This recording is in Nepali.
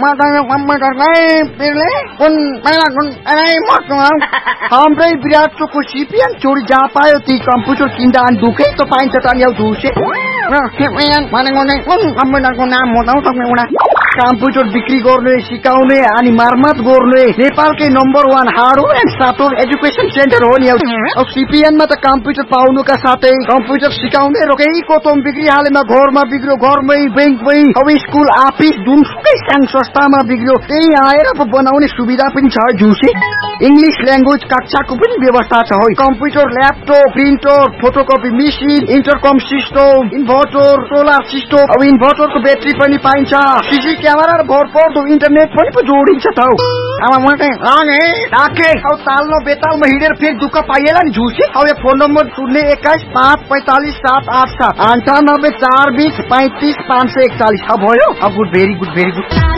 हाम्रै विराट चोकको सिपिएन चोरी जहाँ पायो ती कम्प्युटर किन्दा अनि दुखै त पाइन्छ त नि झुसे कम्प्युटरको नाम बताउ तपाईँ कम्प्युटर बिक्री गर्ने सिकाउने अनि मर्मत गर्ने नेपालकै number 1 hardware and software education centre हो नि। अब सिपिएनमा त कम्प्युटर पाउनुका साथै कम्प्युटर सिकाउने रोकेको तम बिक्री हालेमा घरमा बिग्रियो घरमै बैंकमै अब स्कुल अफिस जुनसुकै साङ संस्थामा बिग्रियो त्यही आएर बनाउने सुविधा पनि छ झुसे। इंग्लिश ल्याङ्ग्वेज कक्षाको पनि व्यवस्था छ हो। Computer laptop printer photocopy machine इन्टरकम system inverter solar system अब इन्भर्टरको ब्याट्री पनि पाइन्छ सीसी क्यामेरा र भरपर्दो इन्टरनेट पनि जोडिन्छ त हौ। अब म चाहिँ राखे अब तालमा बेतालमा हिँडेर फेरि दुःख पाइएला नि झुसे। अब यो फोन नम्बर 021545787 98 420 35 541 भयो। अब good very good very good.